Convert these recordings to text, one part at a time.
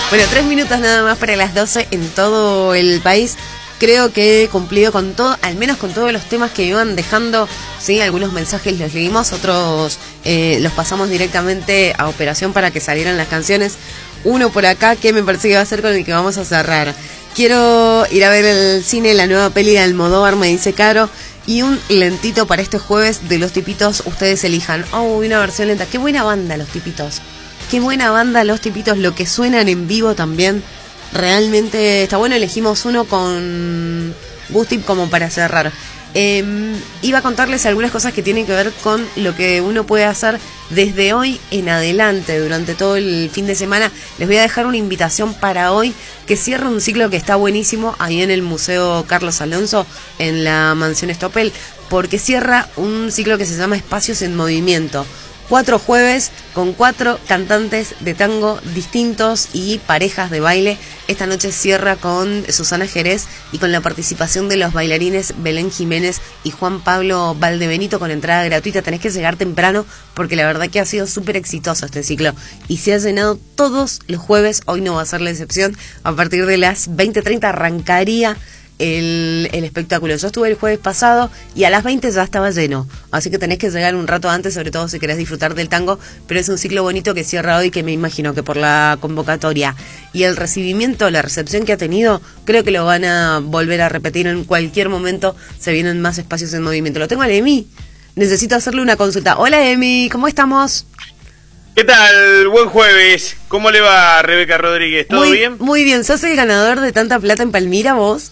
Bueno, 3 minutos nada más para las 12 en todo el país. Creo que he cumplido con todo, al menos con todos los temas que me iban dejando. Sí, algunos mensajes los leímos, otros los pasamos directamente a operación para que salieran las canciones. Uno por acá que me parece que va a ser con el que vamos a cerrar. Quiero ir a ver el cine, la nueva peli de Almodóvar, me dice Caro. Y un lentito para este jueves de Los Tipitos, ustedes elijan. Oh, una versión lenta. Qué buena banda Los Tipitos. Qué buena banda Los Tipitos, lo que suenan en vivo también. Realmente está bueno, elegimos uno con Gusti como para cerrar. Iba a contarles algunas cosas que tienen que ver con lo que uno puede hacer desde hoy en adelante, durante todo el fin de semana. Les voy a dejar una invitación para hoy, que cierra un ciclo que está buenísimo ahí en el Museo Carlos Alonso, en la Mansión Estopel, porque cierra un ciclo que se llama Espacios en Movimiento. 4 jueves con 4 cantantes de tango distintos y parejas de baile. Esta noche cierra con Susana Jerez y con la participación de los bailarines Belén Jiménez y Juan Pablo Valdebenito, con entrada gratuita. Tenés que llegar temprano porque la verdad que ha sido súper exitoso este ciclo y se ha llenado todos los jueves. Hoy no va a ser la excepción. A partir de las 20:30 arrancaría el espectáculo. Yo estuve el jueves pasado y a las 20 ya estaba lleno, así que tenés que llegar un rato antes, sobre todo si querés disfrutar del tango, pero es un ciclo bonito que cierra hoy, que me imagino que por la convocatoria y el recibimiento, la recepción que ha tenido, creo que lo van a volver a repetir en cualquier momento. Se vienen más Espacios en Movimiento. Lo tengo a Emi, necesito hacerle una consulta. Hola Emi, ¿cómo estamos? ¿Qué tal? Buen jueves. ¿Cómo le va, Rebeca Rodríguez? ¿Todo bien? Muy bien. ¿Sos el ganador de tanta plata en Palmira, vos?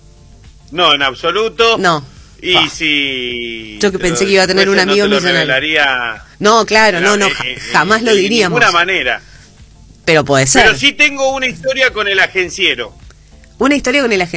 No, en absoluto. No. Y si... Yo que pensé que iba a tener un amigo millonario. No, claro, no, jamás lo diríamos. De ninguna manera. Pero puede ser. Pero sí tengo una historia con el agenciero. Una historia con el agenciero.